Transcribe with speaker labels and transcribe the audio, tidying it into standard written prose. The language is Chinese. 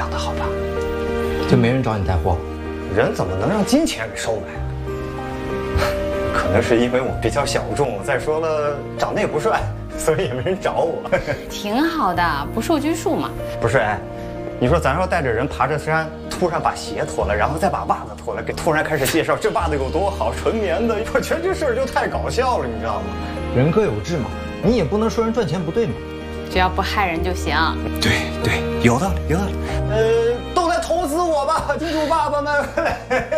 Speaker 1: 养的好吧？
Speaker 2: 就没人找你带货？
Speaker 1: 人怎么能让金钱给收买？可能是因为我比较小众，再说了，长得也不帅，所以也没人找我。
Speaker 3: 挺好的，不受拘束嘛。
Speaker 1: 不是，哎，你说咱要带着人爬着山，突然把鞋脱了，然后再把袜子脱了，给突然开始介绍这袜子有多好，纯棉的，我觉得这事儿就太搞笑了，你知道吗？
Speaker 2: 人各有志嘛，你也不能说人赚钱不对嘛。
Speaker 3: 只要不害人就行。
Speaker 1: 对对，有道理有道理。都来投资我吧，金主爸爸们。